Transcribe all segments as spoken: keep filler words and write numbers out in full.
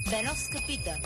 Беновска пита.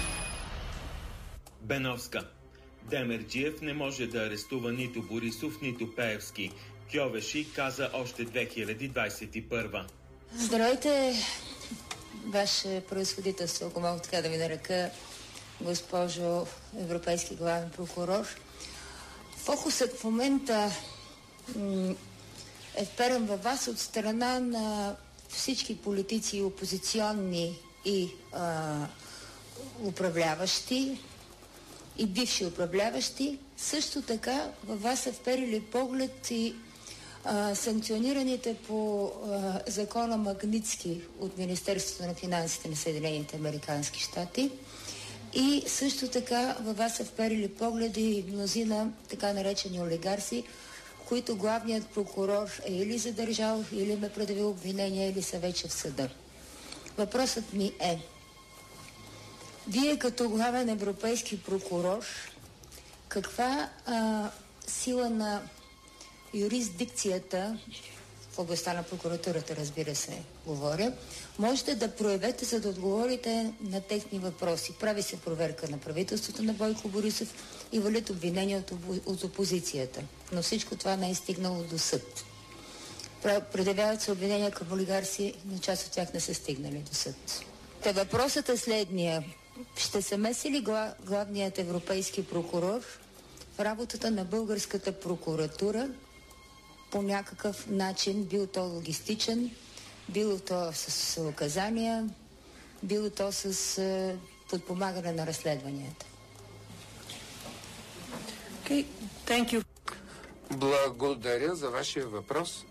Беновска. Демерджиев не може да арестува нито Борисов, нито Пеевски. Кьовеши каза още две хиляди двадесет и първа. Здравейте, Ваше превъзходителство, ако мога така да ви нарека, госпожо Европейски главен прокурор. Фокусът в момента м- е вперен във вас от страна на всички политици, опозиционни и а, управляващи и бивши управляващи. Също така във вас са вперили поглед и а, санкционираните по а, закона Магнитски от Министерството на финансите на Съединените американски щати. И също така във вас са вперили погледи и мнозина така наречени олигарси, които главният прокурор е или задържал, или ме предявил обвинения, или са вече в съда. Въпросът ми е: вие като главен европейски прокурор, каква а, сила на юрисдикцията в областта на прокуратурата, разбира се, говоря, можете да проявете, за да отговорите на техни въпроси? Прави се проверка на правителството на Бойко Борисов и валят обвинения от, от опозицията. Но всичко това не е стигнало до съд. Предявяват се обвинения към олигарси, но част от тях не са стигнали до съд. Та въпросът е следния: ще се меси ли гла, главният европейски прокурор в работата на българската прокуратура по някакъв начин, бил то логистичен, било то с указания, било то с е, подпомагане на разследванията? Okay, thank you. Благодаря за вашия въпрос.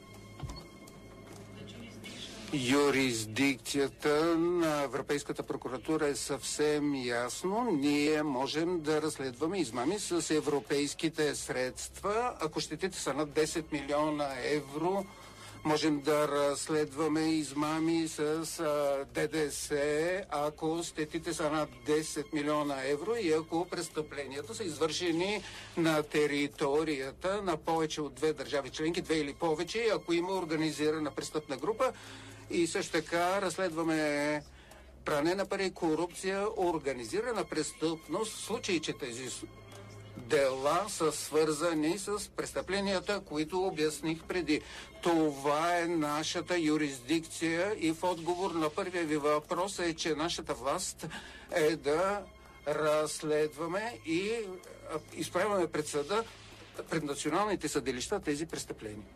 Юрисдикцията на Европейската прокуратура е съвсем ясно. Ние можем да разследваме измами с европейските средства. Ако щетите са над десет милиона евро, можем да разследваме измами с а, ДДС, ако щетите са над десет милиона евро и ако престъпленията са извършени на територията на повече от две държави членки, две или повече, ако има организирана престъпна група. И също така разследваме пране на пари, корупция, организирана престъпност, в случай, че тези дела са свързани с престъпленията, които обясних преди. Това е нашата юрисдикция и в отговор на първия ви въпрос е, че нашата власт е да разследваме и изправяме пред съда, пред националните съдилища тези престъпления.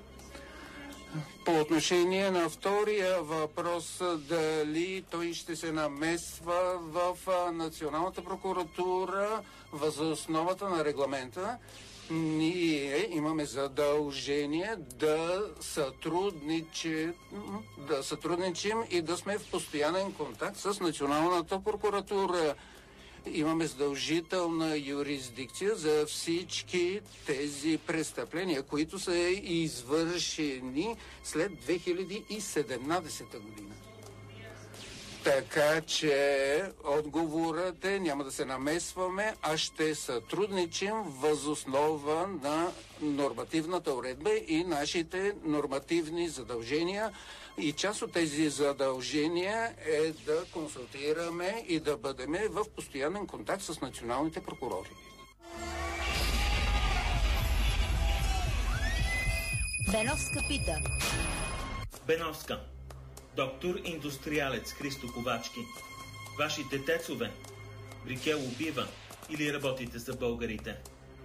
По отношение на втория въпрос, дали той ще се намесва в Националната прокуратура въз основата на регламента, ние имаме задължение да сътрудничим, да сътрудничим и да сме в постоянен контакт с Националната прокуратура. Имаме задължителна юрисдикция за всички тези престъпления, които са извършени след две хиляди и седемнадесета година. Така че отговорът е: няма да се намесваме, а ще сътрудничим въз основа на нормативната уредба и нашите нормативни задължения. И част от тези задължения е да консултираме и да бъдем в постоянен контакт с националните прокурори. Беновска пита. Беновска. Доктор индустриалец Христо Ковачки. Вашите тецове? Брикел убива или работите за българите?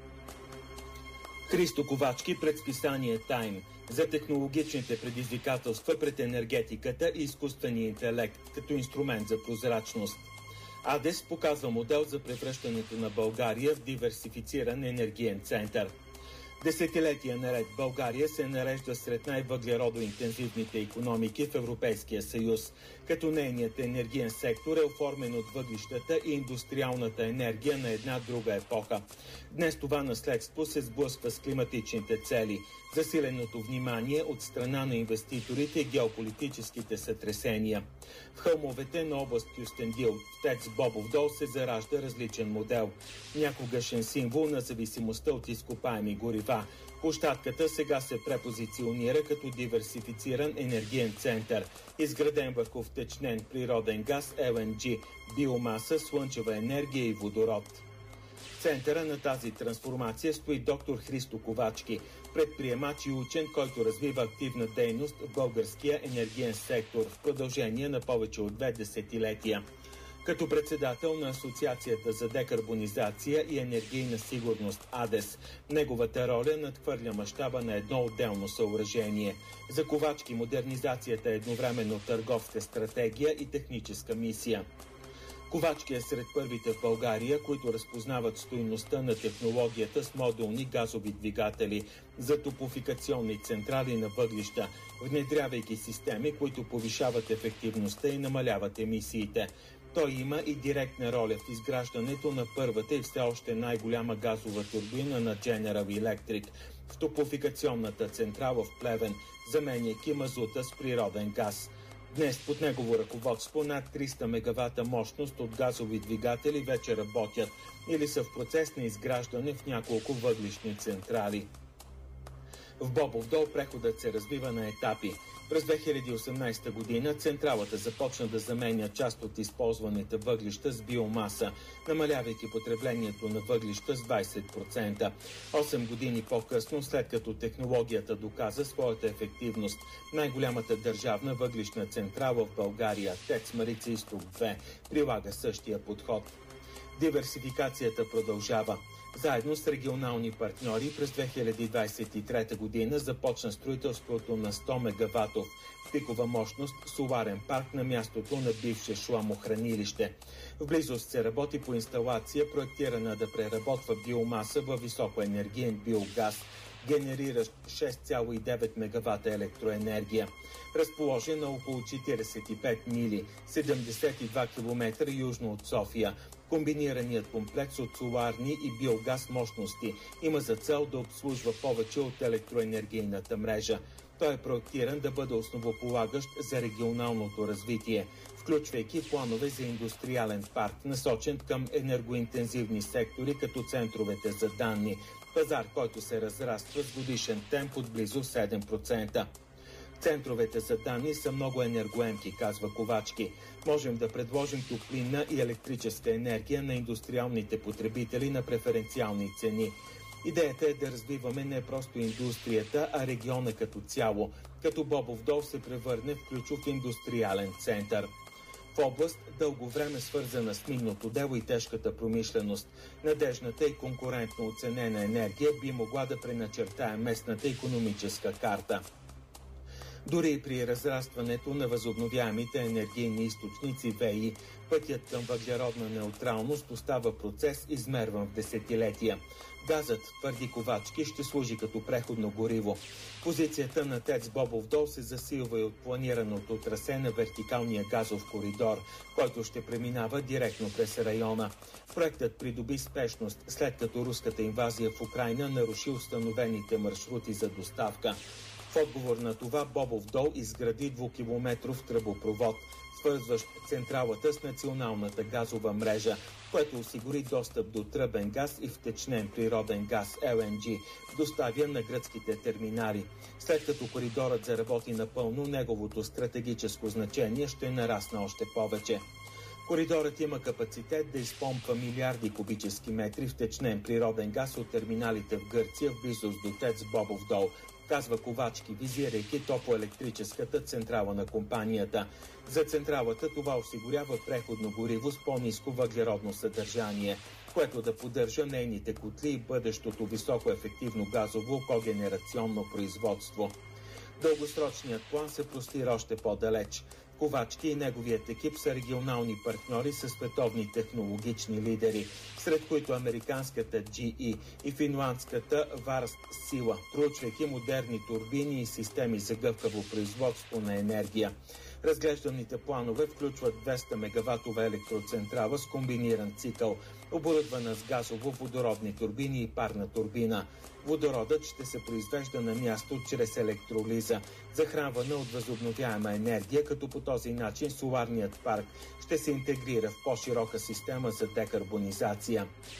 Христо Ковачки пред списание Time за технологичните предизвикателства пред енергетиката и изкуствения интелект като инструмент за прозрачност. АДЕС показва модел за превръщането на България в диверсифициран енергиен център. Десетилетия наред България се нарежда сред най-въглеродоинтензивните икономики в Европейския съюз, като нейният енергиен сектор е оформен от въглищата и индустриалната енергия на една друга епоха. Днес това наследство се сблъсква с климатичните цели, засиленото внимание от страна на инвеститорите и геополитическите сътресения. В хълмовете на област Кюстендил, в ТЕЦ Бобов дол, се заражда различен модел. Някогашен символ на зависимостта от изкопаеми горива, Площадката сега се препозиционира като диверсифициран енергиен център, изграден върху втечнен природен газ, Ел Ен Джи, биомаса, слънчева енергия и водород. В центъра на тази трансформация стои доктор Христо Ковачки, предприемач и учен, който развива активна дейност в българския енергиен сектор в продължение на повече от две десетилетия. Като председател на Асоциацията за декарбонизация и енергийна сигурност АДЕС, неговата роля надхвърля мащаба на едно отделно съоръжение. За Ковачки модернизацията е едновременно търговска стратегия и техническа мисия. Ковачки е сред първите в България, които разпознават стойността на технологията с модулни газови двигатели за топофикационни централи на въглища, внедрявайки системи, които повишават ефективността и намаляват емисиите. Той има и директна роля в изграждането на първата и все още най-голяма газова турбина на General Electric в топофикационната централа в Плевен, заменяйки мазута с природен газ. Днес под негово ръководство над триста мегавата мощност от газови двигатели вече работят или са в процес на изграждане в няколко въглищни централи. В Бобов дол преходът се развива на етапи. През две хиляди и осемнадесета година централата започна да заменя част от използваните въглища с биомаса, намалявайки потреблението на въглища с двадесет процента. Осем години по-късно, след като технологията доказа своята ефективност, най-голямата държавна въглищна централа в България, ТЕЦ Марица изток две, прилага същия подход. Диверсификацията продължава. Заедно с регионални партньори през две хиляди двадесет и трета година започна строителството на сто мегаватов пикова мощност соларен парк на мястото на бивше шламохранилище. В близост се работи по инсталация, проектирана да преработва биомаса във високоенергиен биогаз, генериращ шест цяло и девет мегавата електроенергия. Разположен на около четиридесет и пет мили, седемдесет и два километра южно от София, комбинираният комплекс от соларни и биогаз мощности има за цел да обслужва повече от електроенергийната мрежа. Той е проектиран да бъде основополагащ за регионалното развитие, включвайки планове за индустриален парк, насочен към енергоинтензивни сектори, като центровете за данни, пазар, който се разраства с годишен темп от близо седем процента. Центровете за данни са много енергоемки, казва Ковачки. Можем да предложим топлинна и електрическа енергия на индустриалните потребители на преференциални цени. Идеята е да развиваме не просто индустрията, а региона като цяло, като Бобов дол се превърне в ключов индустриален център. В област, дълго време свързана с минното дело и тежката промишленост, надежната и конкурентно оценена енергия би могла да преначертае местната икономическа карта. Дори и при разрастването на възобновяемите енергийни източници ВЕИ, пътят към въглеродна неутралност остава процес, измерван в десетилетия. Газът, твърди Ковачки, ще служи като преходно гориво. Позицията на ТЕЦ Бобов дол се засилва и от планираното трасе на вертикалния газов коридор, който ще преминава директно през района. Проектът придоби спешност, след като руската инвазия в Украйна наруши установените маршрути за доставка. В отговор на това Бобов дол изгради двукилометров тръбопровод, свързващ централата с националната газова мрежа, което осигури достъп до тръбен газ и втечнен природен газ Ел Ен Джи, доставя на гръцките терминали. След като коридорът заработи напълно, неговото стратегическо значение ще нарасне още повече. Коридорът има капацитет да изпомпва милиарди кубически метри втечнен природен газ от терминалите в Гърция в близост до ТЕЦ Бобов дол, казва Ковачки, визирайки топлоелектрическата централа на компанията. За централата това осигурява преходно гориво с по-ниско въглеродно съдържание, което да поддържа нейните котли и бъдещото високоефективно газово когенерационно производство. Дългосрочният план се простира още по-далеч. Ковачки и неговият екип са регионални партньори с световни технологични лидери, сред които американската Джи И и финландската Варст Сила, проучвайки модерни турбини и системи за гъвкаво производство на енергия. Разглежданите планове включват двеста мегаватова електроцентрала с комбиниран цикъл, оборудвана с газово-водородни турбини и парна турбина. Водородът ще се произвежда на място чрез електролиза, захранвана от възобновяема енергия, като по този начин соларният парк ще се интегрира в по-широка система за декарбонизация.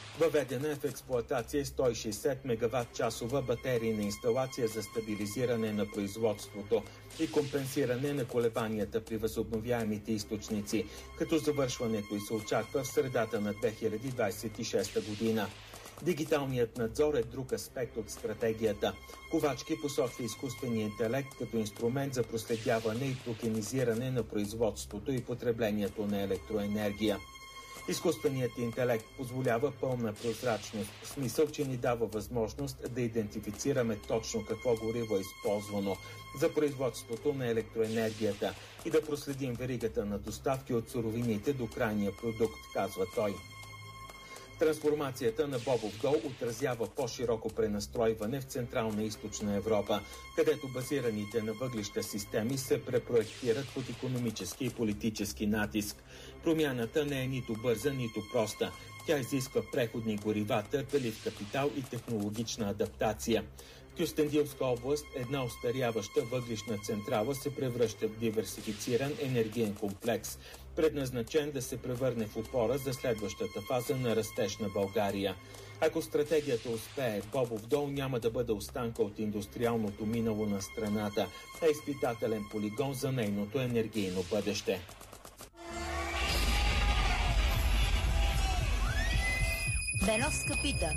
Въведена е в експлоатация сто и шейсет мегаватт-часова батерийна инсталация за стабилизиране на производството и компенсиране на колебанията при възобновяемите източници, като завършването й се очаква в средата на две хиляди двадесет и шеста година. Дигиталният надзор е друг аспект от стратегията. Ковачки посочва изкуствения интелект като инструмент за проследяване и токенизиране на производството и потреблението на електроенергия. Изкуственият интелект позволява пълна прозрачност, в смисъл, че ни дава възможност да идентифицираме точно какво гориво е използвано за производството на електроенергията и да проследим веригата на доставки от суровините до крайния продукт, казва той. Трансформацията на Бобов дол отразява по-широко пренастройване в Централна и Източна Европа, където базираните на въглища системи се препроектират под икономически и политически натиск. Промяната не е нито бърза, нито проста. Тя изисква преходни горива, търпелив капитал и технологична адаптация. В Кюстендилска област една остаряваща въглищна централа се превръща в диверсифициран енергиен комплекс, предназначен да се превърне в опора за следващата фаза на растеж на България. Ако стратегията успее, Бобов дол няма да бъде останка от индустриалното минало на страната, а изпитателен полигон за нейното енергийно бъдеще. Беновска пита.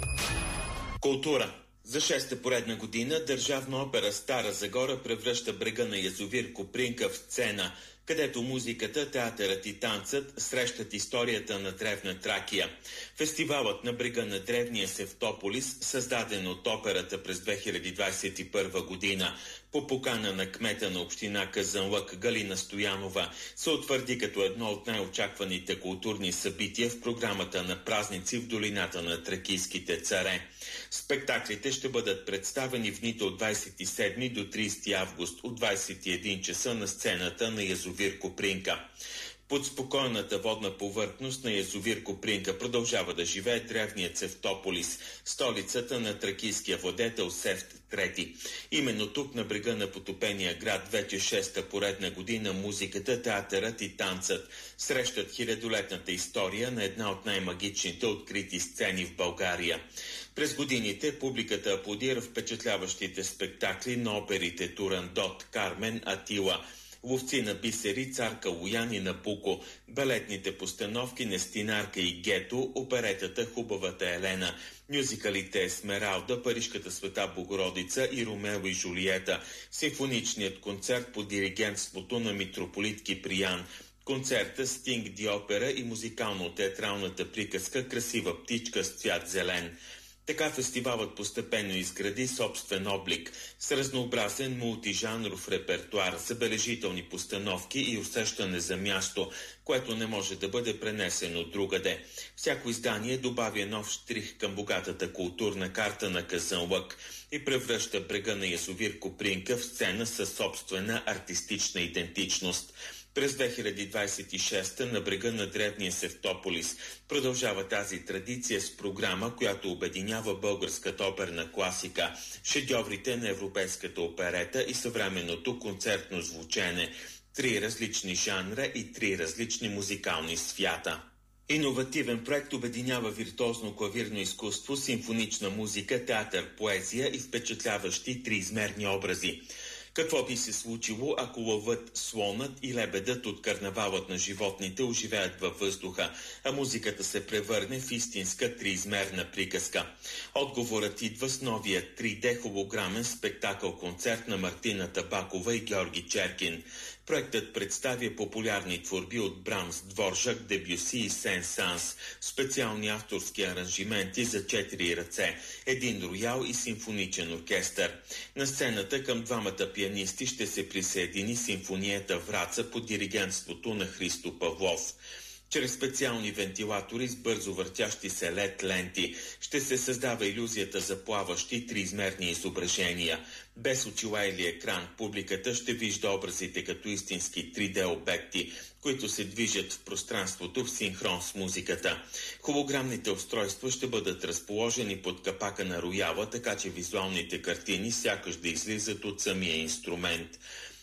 Култура. За шеста поредна година Държавна опера Стара Загора превръща брега на язовир Копринка в сцена, където музиката, театърът и танцът срещат историята на древна Тракия. Фестивалът на брега на древния Севтополис, създаден от операта през две хиляди двадесет и първа година, по покана на кмета на община Казанлък Галина Стоянова, се утвърди като едно от най-очакваните културни събития в програмата на празници в долината на тракийските царе. Спектаклите ще бъдат представени в дните от двадесет и седми до тридесети август от двадесет и един часа на сцената на язовир Копринка. Под спокойната водна повърхност на язовир Копринка продължава да живее древният Севтополис, столицата на тракийския владетел Севт трети. Именно тук, на брега на потопения град, вече шеста поредна година музиката, театърът и танцът срещат хилядолетната история на една от най-магичните открити сцени в България. През годините публиката аплодира впечатляващите спектакли на оперите Турандот, Кармен, Атила, Ловци на бисери, Царка Лоян и Набуко, балетните постановки Нестинарка и Гето, оперетата Хубавата Елена, мюзикалите Есмералда, Парижката света Богородица и Ромео и Жулиета, симфоничният концерт под диригентството на митрополит Киприян, концерта Стинг ди опера и музикално-театралната приказка Красива птичка с цвят зелен. Така фестивалът постепенно изгради собствен облик с разнообразен мултижанров репертуар, забележителни постановки и усещане за място, което не може да бъде пренесено другаде. Всяко издание добавя нов штрих към богатата културна карта на Казанлък и превръща брега на язовир Копринка в сцена със собствена артистична идентичност. През две хиляди двадесет и шеста на брега на древния Севтополис продължава тази традиция с програма, която обединява българската оперна класика, шедьоврите на европейската оперета и съвременното концертно звучене, три различни жанра и три различни музикални свята. Иновативен проект обединява виртуозно клавирно изкуство, симфонична музика, театър, поезия и впечатляващи триизмерни образи. Какво би се случило, ако лъвът, слонът и лебедът от карнавалът на животните оживеят във въздуха, а музиката се превърне в истинска триизмерна приказка? Отговорът идва с новия три Д холограмен спектакъл-концерт на Мартина Табакова и Георги Черкин. Проектът представя популярни творби от Брамс, Дворжак, Дебюси и Сен-Санс, специални авторски аранжименти за четири ръце, един роял и симфоничен оркестър. На сцената към двамата пианисти ще се присъедини симфонията Враца под диригентството на Христо Павлов. Чрез специални вентилатори с бързо въртящи се лед ленти ще се създава илюзията за плаващи триизмерни изображения. Без очила или екран публиката ще вижда образите като истински три Д обекти, които се движат в пространството в синхрон с музиката. Холограмните устройства ще бъдат разположени под капака на рояла, така че визуалните картини сякаш да излизат от самия инструмент.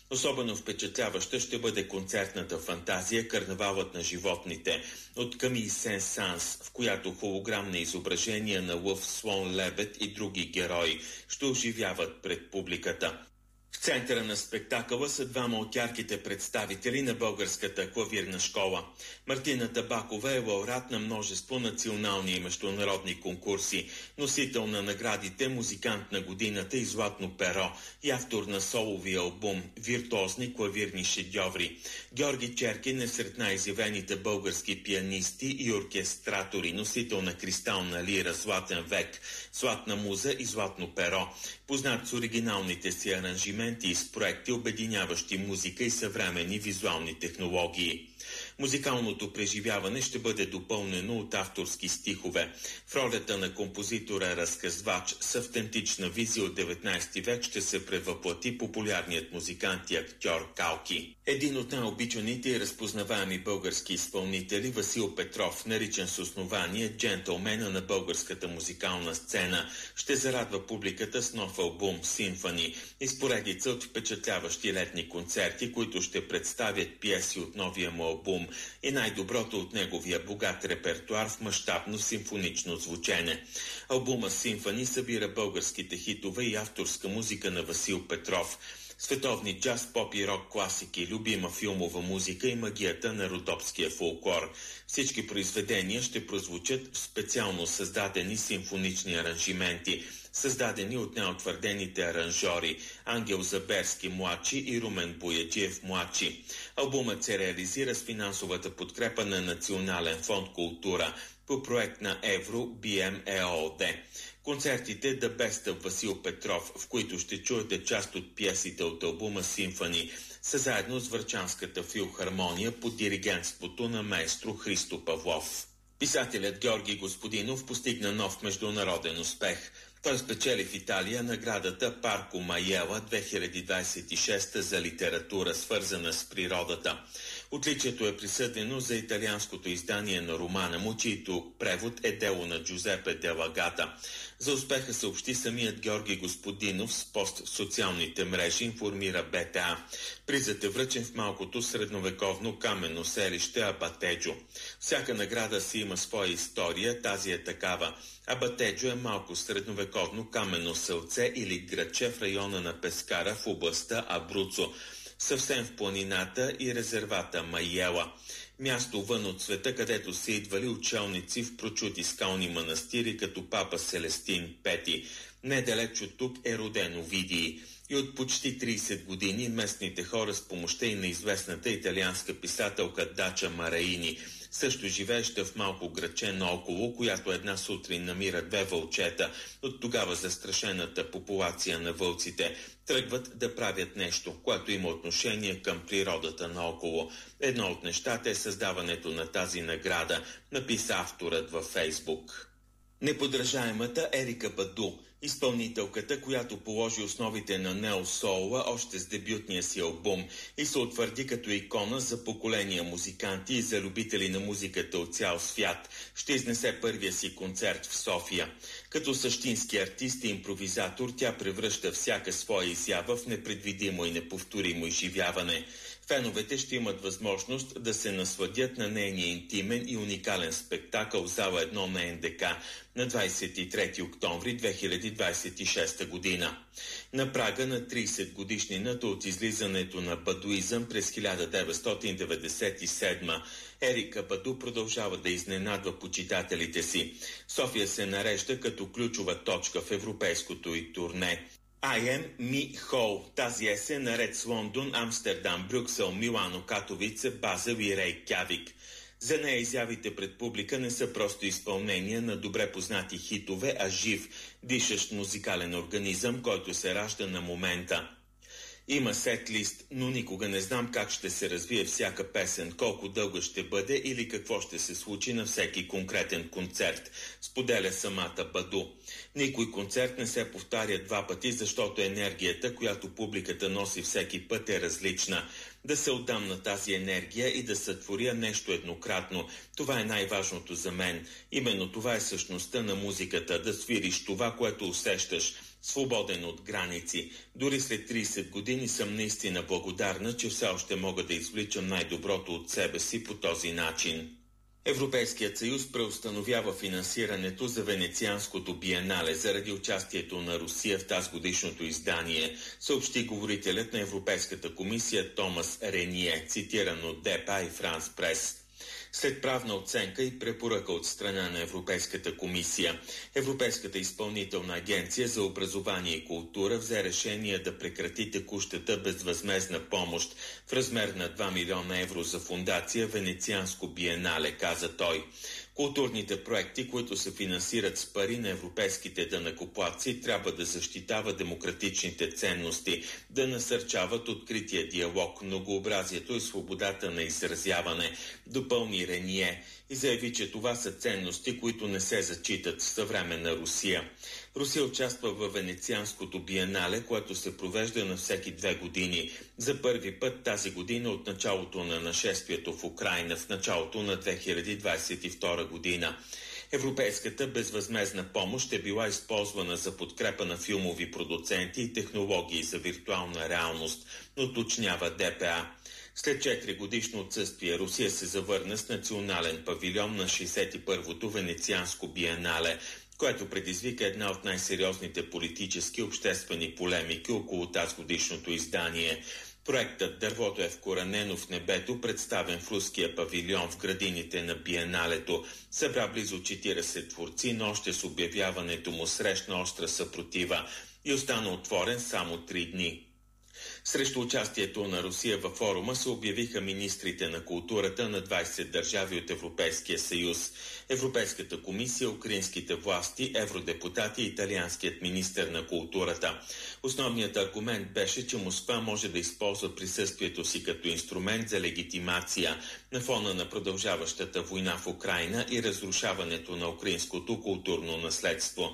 Особено впечатляваща ще бъде концертната фантазия «Карнавалът на животните» от Камий Сен-Санс, в която холограмни изображения на лъв, слон, лебед и други герои ще оживяват пред публиката. В центъра на спектакъла са двама от ярките представители на българската клавирна школа. Мартина Табакова е лауреат на множество национални и международни конкурси, носител на наградите «Музикант на годината» и «Златно перо» и автор на солови албум «Виртуозни клавирни шедьоври». Георги Черкин е сред най-изявените български пианисти и оркестратори, носител на кристална лира «Златен век», «Златна муза» и «Златно перо». Познат с оригиналните си аранжименти и с проекти, обединяващи музика и съвременни визуални технологии. Музикалното преживяване ще бъде допълнено от авторски стихове. В ролята на композитора-разказвач с автентична визия от деветнайсети век ще се превъплати популярният музикант и актьор Калки. Един от най-обичаните и разпознаваеми български изпълнители, Васил Петров, наричан с основание джентълмена на българската музикална сцена, ще зарадва публиката с нов албум «Симфони» и с поредица от впечатляващи летни концерти, които ще представят пиеси от новия му албум и най-доброто от неговия богат репертуар в мащабно симфонично звучене. Албума «Симфони» събира българските хитове и авторска музика на Васил Петров, световни джаз, поп и рок класики, любима филмова музика и магията на родопския фолклор. Всички произведения ще прозвучат в специално създадени симфонични аранжименти, създадени от неутвърдените аранжори Ангел Заберски младши и Румен Бояджиев младши. Албумът се реализира с финансовата подкрепа на Национален фонд култура по проект на Евро Би Ем Е О О Д. Концертите The Best of Васил Петров, в които ще чуете част от пиесите от албума «Симфони», са заедно с Врачанската филхармония под диригентството на маестро Христо Павлов. Писателят Георги Господинов постигна нов международен успех. Той спечели в Италия наградата Парко Майела две хиляди двадесет и шеста за литература, свързана с природата. Отличието е присъдено за италианското издание на романа му, чийто превод е дело на Джузепе де Лагата. За успеха съобщи самият Георги Господинов с пост в социалните мрежи, информира Б Т А. Призът е връчен в малкото средновековно каменно селище Абатеджо. Всяка награда си има своя история, тази е такава. Абатеджо е малко средновековно каменно селце или градче в района на Пескара в областта Абруцо, съвсем в планината и резервата Майела. Място вън от света, където са идвали учелници в прочути скални манастири като папа Селестин Пети. Недалеч от тук е роден Овидий. И от почти тридесет години местните хора с помощта и на известната италианска писателка Дача Мараини, също живееща в малко градче наоколо, която една сутрин намира две вълчета от тогава застрашената популация на вълците, тръгват да правят нещо, което има отношение към природата наоколо. Едно от нещата е създаването на тази награда, написа авторът във Фейсбук. Неподражаемата Ерика Баду, изпълнителката, която положи основите на нео-соула още с дебютния си албум и се утвърди като икона за поколения музиканти и за любители на музиката от цял свят, ще изнесе първия си концерт в София. Като същински артист и импровизатор, тя превръща всяка своя изява в непредвидимо и неповторимо изживяване. Феновете ще имат възможност да се насладят на нейния интимен и уникален спектакъл в зала едно на Ен Де Ка на двадесет и трети октомври две хиляди двадесет и шеста година. На прага на тридесет годишнината от излизането на бадуизъм през хиляда деветстотин деветдесет и седма, Ерика Баду продължава да изненадва почитателите си. София се нарежда като ключова точка в европейското й турне. I am Me Whole. Тази есен наред с Лондон, Амстердам, Брюксел, Милано, Катовице, Базел и Рейкявик. За нея изявите пред публика не са просто изпълнения на добре познати хитове, а жив, дишащ музикален организъм, който се ражда на момента. Има сет-лист, но никога не знам как ще се развие всяка песен, колко дълга ще бъде или какво ще се случи на всеки конкретен концерт, споделя самата Баду. Никой концерт не се повтаря два пъти, защото енергията, която публиката носи всеки път, е различна. Да се отдам на тази енергия и да сътворя нещо еднократно. Това е най-важното за мен. Именно това е същността на музиката, да свириш това, което усещаш, свободен от граници. Дори след трийсет години съм наистина благодарна, че все още мога да извличам най-доброто от себе си по този начин. Европейският съюз преустановява финансирането за Венецианското биенале заради участието на Русия в тазгодишното издание, съобщи говорителят на Европейската комисия Томас Рение, цитиран от Д П А и Франс Прес. След правна оценка и препоръка от страна на Европейската комисия, Европейската изпълнителна агенция за образование и култура взе решение да прекрати текущата безвъзмездна помощ в размер на два милиона евро за фондация Венецианско биенале, каза той. Културните проекти, които се финансират с пари на европейските данъкоплатци, трябва да защитават демократичните ценности, да насърчават открития диалог, многообразието и свободата на изразяване, допълни Рение и заяви, че това са ценности, които не се зачитат в съвременна Русия. Русия участва в Венецианското биенале, което се провежда на всеки две години. За първи път тази година от началото на нашествието в Украйна в началото на две хиляди двадесет и втора година. Европейската безвъзмездна помощ е била използвана за подкрепа на филмови продуценти и технологии за виртуална реалност, уточнява Д П А. След четири годишно отсъствие Русия се завърна с национален павилион на шейсет и първото Венецианско биенале, което предизвика една от най-сериозните политически и обществени полемики около тазгодишното издание. Проектът "Дървото е вкоренено в небето", представен в руския павилион в градините на биеналето, събра близо четирийсет творци, но още с обявяването му срещна остра съпротива и остана отворен само три дни. Срещу участието на Русия във форума се обявиха министрите на културата на двадесет държави от Европейския съюз, Европейската комисия, украинските власти, евродепутати и италианският министър на културата. Основният аргумент беше, че Москва може да използва присъствието си като инструмент за легитимация на фона на продължаващата война в Украйна и разрушаването на украинското културно наследство.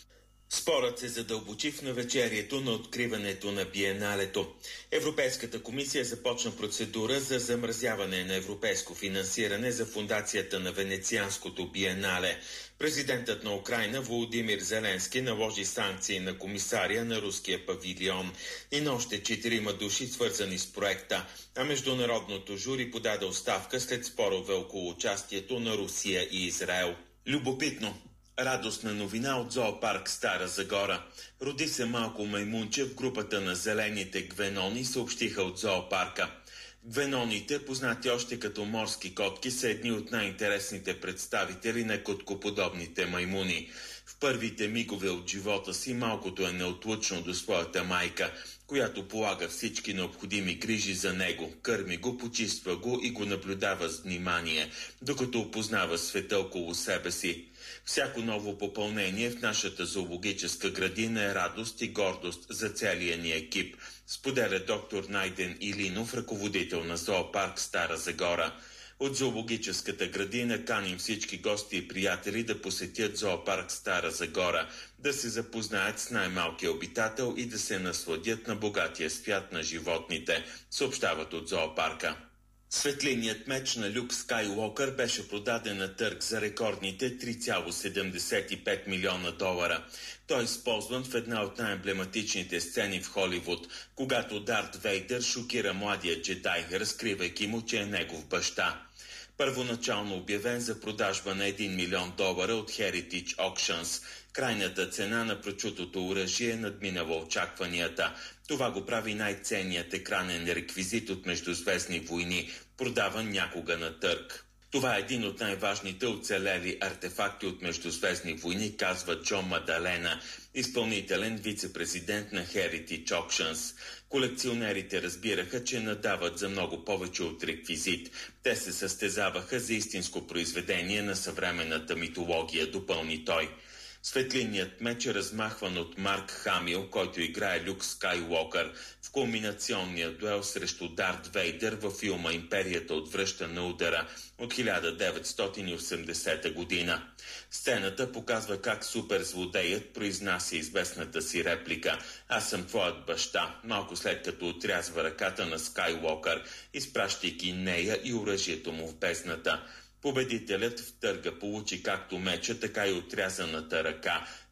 Спорът се задълбочи в навечерието на откриването на биеналето. Европейската комисия започна процедура за замразяване на европейско финансиране за фондацията на Венецианското биенале. Президентът на Украйна Володимир Зеленски наложи санкции на комисария на руския павилион и на още четирима души, свързани с проекта, а международното жури подаде оставка след спорове около участието на Русия и Израел. Любопитно! Радостна новина от зоопарк Стара Загора. Роди се малко маймунче в групата на зелените гвенони, съобщиха от зоопарка. Гвеноните, познати още като морски котки, са едни от най-интересните представители на коткоподобните маймуни. В първите мигове от живота си малкото е неотлучно до своята майка, която полага всички необходими грижи за него, кърми го, почиства го и го наблюдава с внимание, докато опознава света около себе си. Всяко ново попълнение в нашата зоологическа градина е радост и гордост за целия ни екип, споделя доктор Найден Илинов, ръководител на зоопарк Стара Загора. От зоологическата градина каним всички гости и приятели да посетят зоопарк Стара Загора, да се запознаят с най-малкия обитател и да се насладят на богатия свят на животните, съобщават от зоопарка. Светлинният меч на Люк Скайуокър беше продаден на търг за рекордните три цяло седемдесет и пет милиона долара. Той е използван в една от най-емблематичните сцени в Холивуд, когато Дарт Вейдър шокира младия джедай, разкривайки му, че е негов баща. Първоначално обявен за продажба на един милион долара от Heritage Auctions, крайната цена на прочутото оръжие надминава очакванията. Това го прави най-ценният екранен реквизит от Междузвездни войни, продаван някога на търг. Това е един от най-важните оцелели артефакти от Междузвездни войни, казва Джон Мадалена, изпълнителен вице-президент на Heritage Auctions. Колекционерите разбираха, че надават за много повече от реквизит. Те се състезаваха за истинско произведение на съвременната митология, допълни той. Светлинният меч е размахван от Марк Хамил, който играе Люк Скайуокър в кулминационния дуел срещу Дарт Вейдър във филма "Империята отвръща на удара" от хиляда деветстотин и осемдесета година. Сцената показва как суперзлодеят произнася известната си реплика "Аз съм твоят баща", малко след като отрязва ръката на Скайуокър, изпращайки нея и оръжието му в бездната. Победителят в търга получи както меча, така и отрязаната ръка,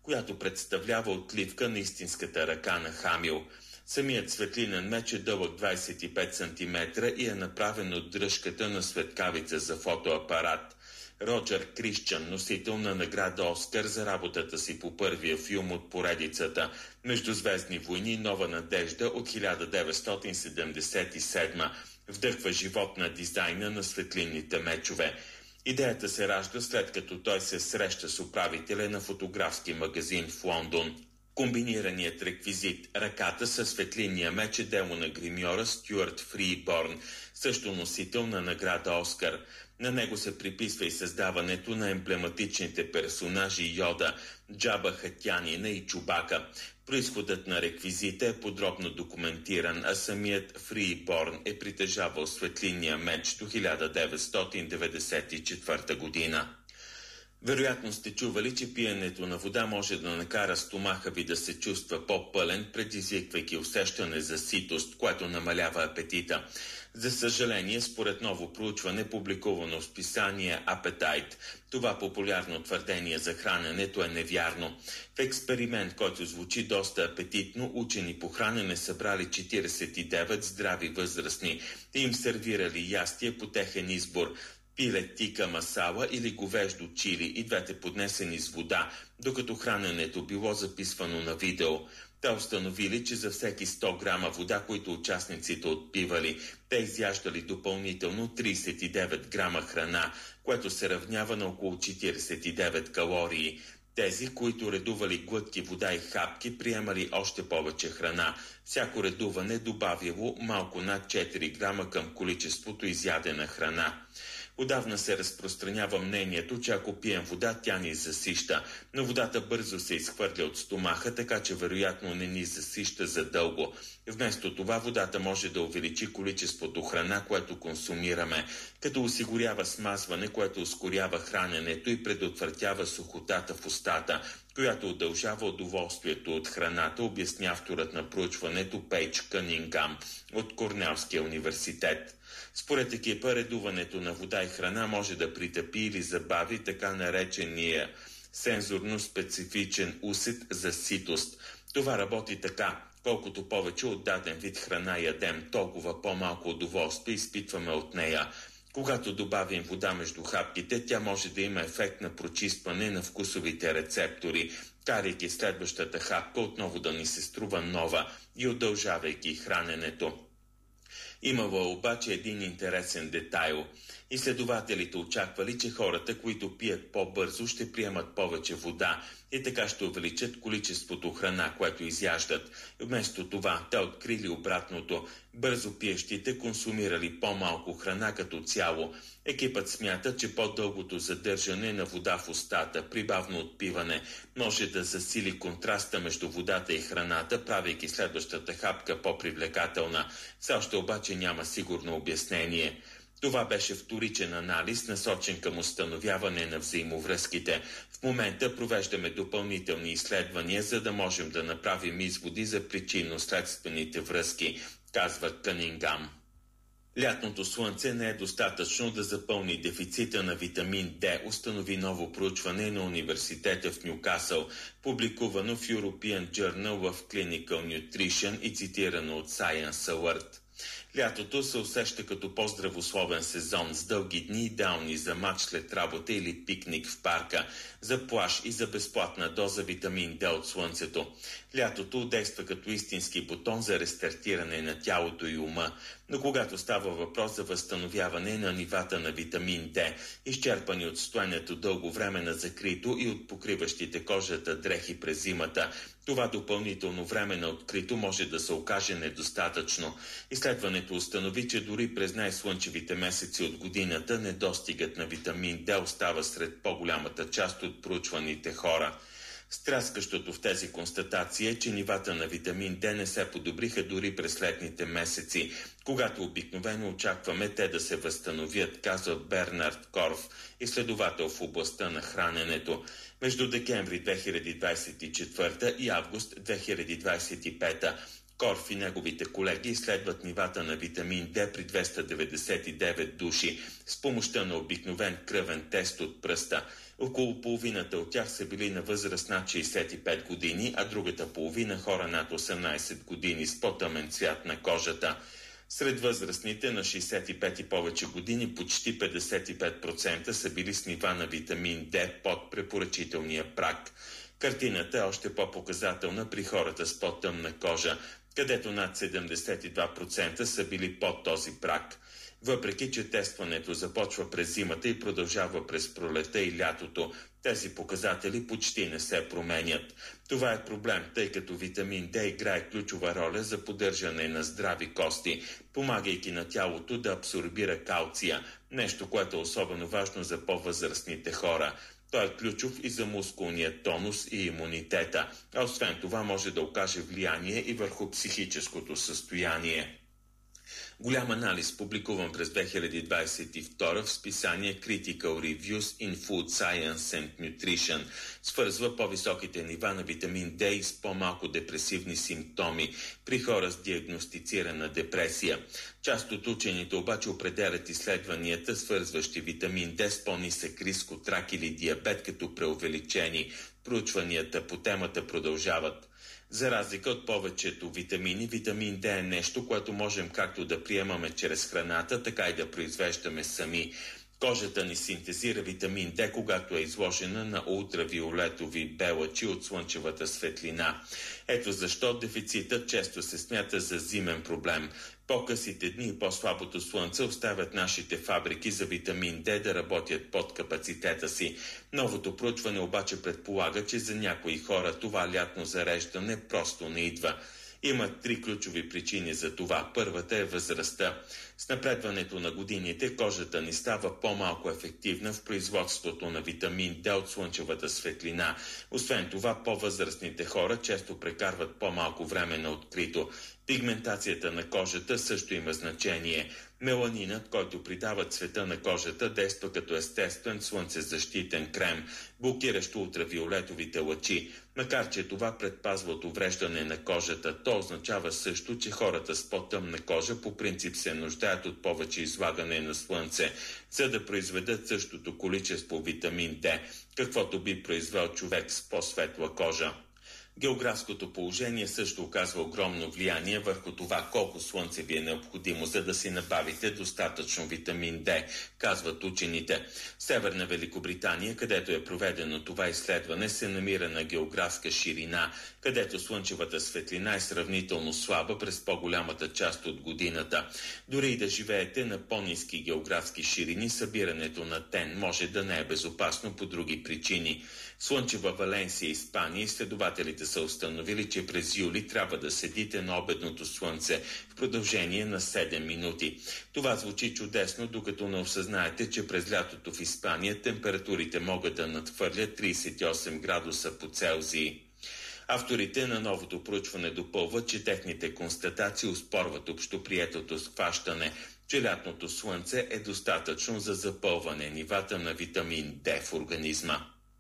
която представлява отливка на истинската ръка на Хамил. Самият светлинен меч е дълъг двадесет и пет сантиметра и е направен от дръжката на светкавица за фотоапарат. Роджер Кришчън, носител на награда Оскар за работата си по първия филм от поредицата Междузвездни войни, нова надежда от хиляда деветстотин седемдесет и седма, вдъхва живот на дизайна на светлинните мечове. Идеята се ражда след като той се среща с управителя на фотографски магазин в Лондон. Комбинираният реквизит, ръката със светлинния меч е дело на гримьора Стюарт Фриборн, също носител на награда Оскар. На него се приписва и създаването на емблематичните персонажи Йода, Джаба Хатянина и Чубака. Произходът на реквизита е подробно документиран, а самият Фриборн е притежавал светлинния меч до хиляда деветстотин деветдесет и четвърта година. Вероятно сте чували, че пиенето на вода може да накара стомаха ви да се чувства по-пълен, предизвиквайки усещане за ситост, което намалява апетита. За съжаление, според ново проучване, публикувано в списание Appetite, това популярно твърдение за храненето е невярно. В експеримент, който звучи доста апетитно, учени по хранене събрали четиридесет и девет здрави възрастни и им сервирали ястие по техен избор – пиле тика масала или говеждо чили, и двете поднесени с вода, докато храненето било записвано на видео. Те установили, че за всеки сто грама вода, които участниците отпивали, те изяждали допълнително тридесет и девет грама храна, което се равнява на около четиридесет и девет калории. Тези, които редували глътки вода и хапки, приемали още повече храна. Всяко редуване добавило малко над четири грама към количеството изядена храна. Отдавна се разпространява мнението, че ако пием вода, тя ни засища, но водата бързо се изхвърля от стомаха, така че вероятно не ни засища за дълго. Вместо това водата може да увеличи количеството храна, което консумираме, като осигурява смазване, което ускорява храненето и предотвратява сухотата в устата, която удължава удоволствието от храната, обясня авторът на проучването Пейдж Кънингам от Корнелския университет. Според екипа, редуването на вода и храна може да притъпи или забави така наречения сензорно-специфичен усет за ситост. Това работи така: колкото повече от даден вид храна ядем, толкова по-малко удоволствие изпитваме от нея. Когато добавим вода между хапките, тя може да има ефект на прочистване на вкусовите рецептори, карайки следващата хапка отново да ни се струва нова и удължавайки храненето. Имало обаче един интересен детайл. Изследователите очаквали, че хората, които пият по-бързо, ще приемат повече вода и така ще увеличат количеството храна, което изяждат. Вместо това, те открили обратното. Бързо пиещите консумирали по-малко храна като цяло. Екипът смята, че по-дългото задържане на вода в устата при бавно отпиване може да засили контраста между водата и храната, правейки следващата хапка по-привлекателна. Все още обаче няма сигурно обяснение. Това беше вторичен анализ, насочен към установяване на взаимовръзките. В момента провеждаме допълнителни изследвания, за да можем да направим изводи за причинно-следствените връзки, казва Кънингам. Лятното слънце не е достатъчно да запълни дефицита на витамин D, установи ново проучване на университета в Нюкасъл, публикувано в European Journal of Clinical Nutrition и цитирано от Science Alert. Лятото се усеща като по-здравословен сезон с дълги дни, идеални за мач след работа или пикник в парка, за плаж и за безплатна доза витамин D от слънцето. Лятото действа като истински бутон за рестартиране на тялото и ума, но когато става въпрос за възстановяване на нивата на витамин D, изчерпани от стоенето дълго време на закрито и от покриващите кожата дрехи през зимата, това допълнително време на открито може да се окаже недостатъчно. Изследването установи, че дори през най-слънчевите месеци от годината недостигът на витамин D остава сред по-голямата част от проучваните хора. Стряскащото в тези констатации е, че нивата на витамин D не се подобриха дори през летните месеци, когато обикновено очакваме те да се възстановят, казва Бернард Корф, изследовател в областта на храненето. Между декември две хиляди двадесет и четвърта и август две хиляди двадесет и пета Корф и неговите колеги изследват нивата на витамин Д при двеста деветдесет и девет души с помощта на обикновен кръвен тест от пръста. Около половината от тях са били на възраст над шейсет и пет години, а другата половина хора над осемнайсет години с по-тъмен цвят на кожата. Сред възрастните на шейсет и пет и повече години почти петдесет и пет процента са били с нива на витамин Д под препоръчителния праг. Картината е още по-показателна при хората с по-тъмна кожа, където над седемдесет и два процента са били под този праг. Въпреки че тестването започва през зимата и продължава през пролета и лятото, тези показатели почти не се променят. Това е проблем, тъй като витамин Д играе ключова роля за поддържане на здрави кости, помагайки на тялото да абсорбира калция, нещо, което е особено важно за по-възрастните хора. Той е ключов и за мускулния тонус и имунитета, а освен това може да окаже влияние и върху психическото състояние. Голям анализ, публикуван през две хиляди двадесет и втора в списание Critical Reviews in Food Science and Nutrition, свързва по-високите нива на витамин Д и с по-малко депресивни симптоми при хора с диагностицирана депресия. Част от учените обаче определят изследванията, свързващи витамин Д с по-нисък риск от рак или диабет като преувеличени. Проучванията по темата продължават. За разлика от повечето витамини, витамин Д е нещо, което можем както да приемаме чрез храната, така и да произвеждаме сами. Кожата ни синтезира витамин Д, когато е изложена на ултравиолетови белъчи от слънчевата светлина. Ето защо дефицитът често се смята за зимен проблем. По-късите дни и по-слабото слънце оставят нашите фабрики за витамин Д да работят под капацитета си. Новото проучване обаче предполага, че за някои хора това лятно зареждане просто не идва. Има три ключови причини за това. Първата е възрастта. С напредването на годините кожата ни става по-малко ефективна в производството на витамин Д от слънчевата светлина. Освен това, по-възрастните хора често прекарват по-малко време на открито. Пигментацията на кожата също има значение. Меланинът, който придава цвета на кожата, действа като естествен слънцезащитен крем, блокиращо ултравиолетовите лъчи. Макар че това предпазва от увреждане на кожата, то означава също, че хората с по-тъмна кожа по принцип се нуждаят от повече излагане на слънце, за да произведат същото количество витамин Д, каквото би произвел човек с по-светла кожа. Географското положение също оказва огромно влияние върху това колко слънце ви е необходимо, за да си набавите достатъчно витамин Д, казват учените. Северна Великобритания, където е проведено това изследване, се намира на географска ширина, където слънчевата светлина е сравнително слаба през по-голямата част от годината. Дори и да живеете на по-ниски географски ширини, събирането на тен може да не е безопасно по други причини. Слънчева Валенсия, Испания, изследователите са установили, че през юли трябва да седите на обедното слънце в продължение на седем минути. Това звучи чудесно, докато не осъзнаете, че през лятото в Испания температурите могат да надхвърлят тридесет и осем градуса по Целзий. Авторите на новото проучване допълват, че техните констатации оспорват общоприетото схващане, че лятното слънце е достатъчно за запълване нивата на витамин Д в организма.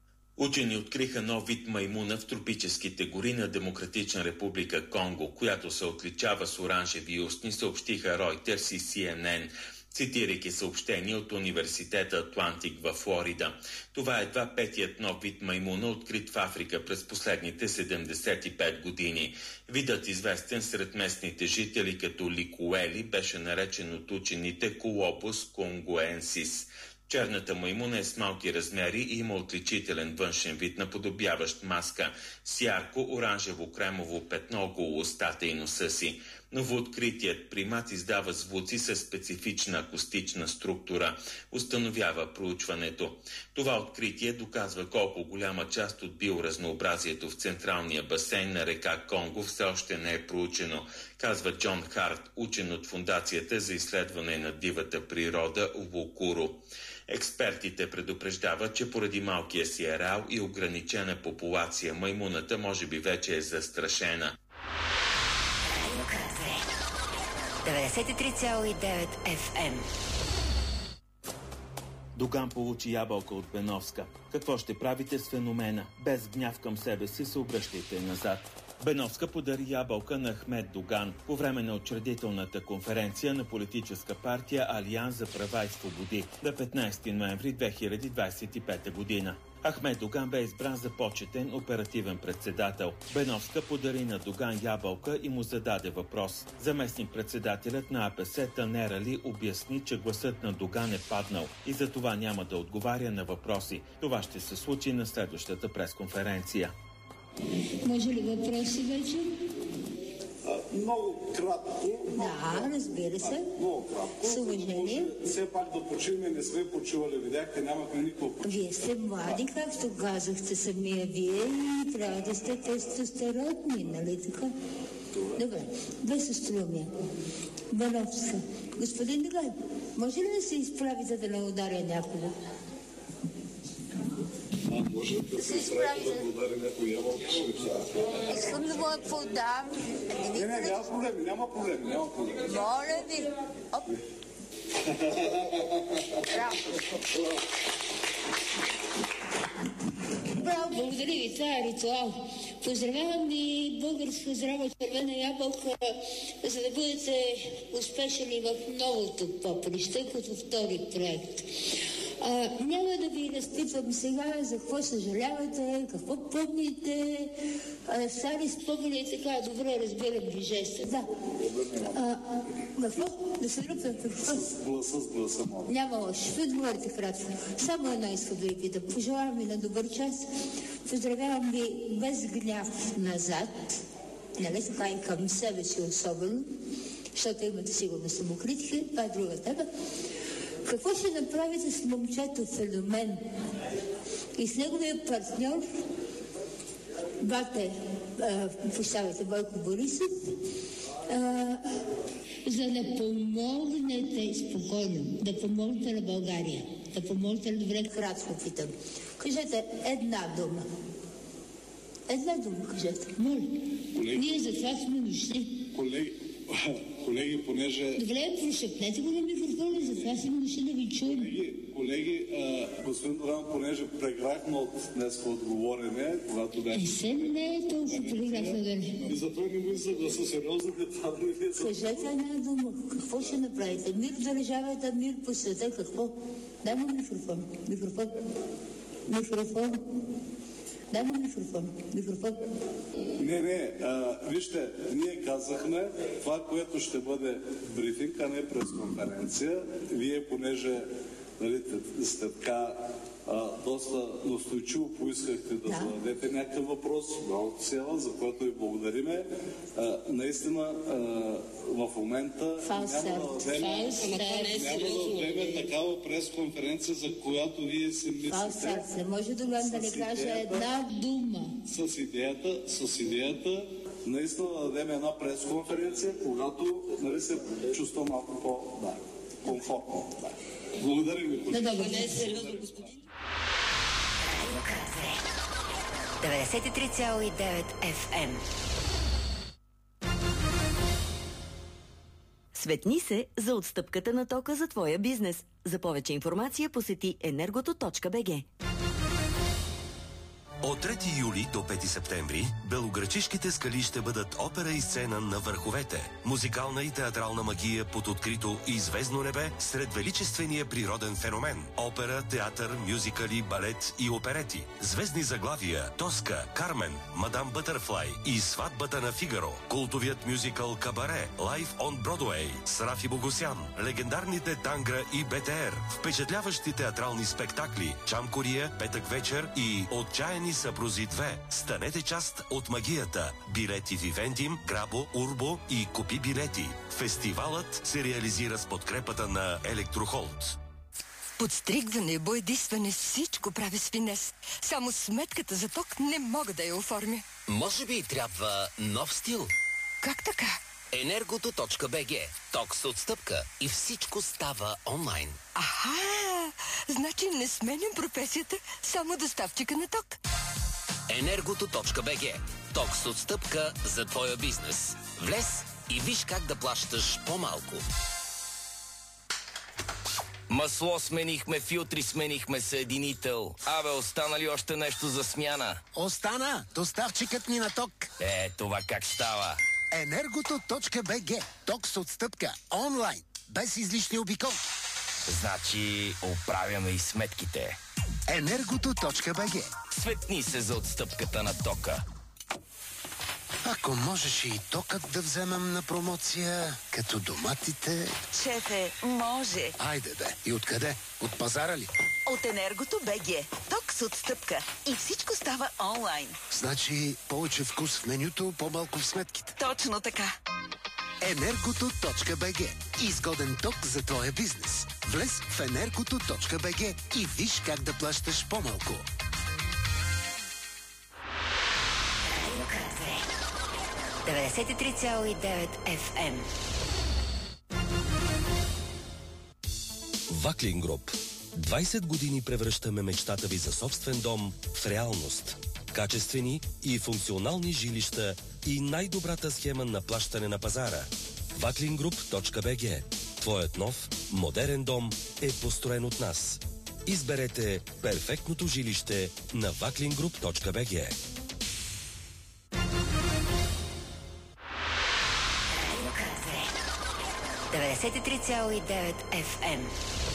Учени откриха нов вид маймуна в тропическите гори на Демократична република Конго, която се отличава с оранжеви устни, съобщиха Reuters и Си Ен Ен, цитирайки съобщение от университета Атлантик във Флорида. Това е едва петият нов вид маймуна, открит в Африка през последните седемдесет и пет години. Видът, известен сред местните жители като ликуели, беше наречен от учените Колобус конгуенсис. Черната маймуна е с малки размери и има отличителен външен вид, наподобяващ маска, с ярко оранжево-кремово петно около устата и носа си. Новооткритият примат издава звуци със специфична акустична структура, установява проучването. Това откритие доказва колко голяма част от биоразнообразието в централния басейн на река Конго все още не е проучено, казва Джон Харт, учен от Фондацията за изследване на дивата природа Лукуру. Експертите предупреждават, че поради малкия си ареал и ограничена популация, маймуната може би вече е застрашена. деветдесет и три цяло и девет Еф Ем. Доган получи ябълка от Беновска. Какво ще правите с феномена? Без гняв към себе си се обръщайте назад. Беновска подари ябълка на Ахмед Доган по време на учредителната конференция на политическа партия Алианс за права и свободи на петнайсети ноември две хиляди двайсет и пета година. Ахмед Доган бе избран за почетен оперативен председател. Беновска подари на Доган ябълка и му зададе въпрос. Заместник-председателят на АПС Танер Али обясни, че гласът на Доган е паднал и за това няма да отговаря на въпроси. Това ще се случи на следващата пресконференция. Може ли въпроси вече? А, много кратко. Да, разбира се. А, много кратко. С уважение. Все пак да почиваме, не сме почивали, видяхте, нямахме никакво. Вие сте млади, както казахте самия вие, и трябва да сте тестостеронни, нали така? Добре, без остроумие. Беновска. Господин Доган, може ли да се изправите да не ударя някого? А, може да се изправи да удари някой ябълка. Искам да му я подам. Не, не, няма проблеми, няма проблеми, няма проблеми. Моля ви. Оп. Браво. Браво, благодаря ви, това е ритуал. Поздравявам ви, българска здрава червена ябълка, за да бъдете успешни в новото поприще, като втори проект. А, няма да ви разпитвам сега за какво съжалявате, какво помните, а, стари спомени и така, добре разбирам ви жеста. Да. А, какво? Да се рупя какво? С гласа, с гласа, моля. Няма лошо. Ви отговорите кратко. Само едно искам да ви питам. Пожелавам ви на добър час. Поздравявам ви без гняв назад. Нали така и към себе си особено, защото имате сигурно самокритика. Това е друга тема. Какво ще направите с момчето Феномен и с неговия партньор, бате, поставите Бойко Борисов, а, за да помогнете спокойно, да помогнете на България, да помогнете на добре, кратко питам. Кажете една дума. Една дума кажете. Моля. Колеги. Ние за това сме дошли. Колеги, колеги, понеже... Добре, прошепнете го на микрофона, за това сме дошли да ви чуем. Колеги, колеги а, господин Доган, понеже преграхна от днес отговорене, когато бях... И се не е толкова преграхна да не. И затова не му съгласа сериозно, това да не е за... Кажете една дума. Какво ще направите? Мир в държавата, мир по света, какво? Дай му микрофон. Микрофон. Микрофон. Дай му микрофон. Микрофон. Не, не, а, вижте, ние казахме това, което ще бъде брифинг, а не пресконференция. Вие, понеже нали, сте така а, доста настойчиво поискахте да, да зададете някакъв въпрос, браво Села, за което ви благодариме. А, наистина, а, в момента няма да вземе, няма да вземе такава пресконференция, за която вие си мислите. Не може Доган да не каже една дума. С идеята, с идеята наистина да дадем една пресконференция, когато нали, се чувства малко по да, комфортно. Да. Благодаря ви. Да, да, не е сериозно, господин. деветдесет и три цяло и девет Еф Ем. Светни се за отстъпката на тока за твоя бизнес. За повече информация посети енергото точка би джи. От трети юли до пети септември белоградчишките скали ще бъдат опера и сцена на върховете. Музикална и театрална магия под открито и звездно небе сред величествения природен феномен. Опера, театър, мюзикали, балет и оперети. Звездни заглавия Тоска, Кармен, Мадам Бътърфлай и Сватбата на Фигаро. Култовият мюзикъл Кабаре, Лайф он Бродуей с Рафи Богосян. Легендарните Тангра и Бе Те Ер. Впечатляващи театрални спектакли Чам Кория, Петък вечер и Отчаяни съпрузи две. Станете част от магията. Билети в Ивентим, Грабо, Урбо и Купи билети. Фестивалът се реализира с подкрепата на Електрохолд. Подстригване, боядисване, всичко правя с финес. Само сметката за ток не мога да я оформя. Може би трябва нов стил? Как така? енергото точка би джи. Ток с отстъпка и всичко става онлайн. Аха! Значи не сменям професията, само доставчика на ток. енергото точка би джи. Ток с отстъпка за твоя бизнес. Влез и виж как да плащаш по-малко. Масло сменихме, филтри сменихме, съединител. Абе, остана ли още нещо за смяна? Остана! Доставчикът ни на ток. Е, това как става? Енергото точка бе же. Ток с отстъпка. Онлайн. Без излишни обикол. Значи, оправяме и сметките. Енергото точка бе же. Светни се за отстъпката на тока. Ако можеш и токът да вземем на промоция, като доматите... Шефе, може. Айде бе. И откъде? От пазара ли? От Енергото БГ. Ток с отстъпка. И всичко става онлайн. Значи повече вкус в менюто, по-малко в сметките. Точно така. Енергото точка бе же. Изгоден ток за твоя бизнес. Влез в енергото точка бе же и виж как да плащаш по-малко. деветдесет и три цяло и девет еф ем. Ваклин Груп. двайсет години превръщаме мечтата ви за собствен дом в реалност. Качествени и функционални жилища и най-добрата схема на плащане на пазара. ваклин груп точка бе же. Твоят нов, модерен дом е построен от нас. Изберете перфектното жилище на ваклин груп точка бе же. деветдесет и три цяло и девет еф ем.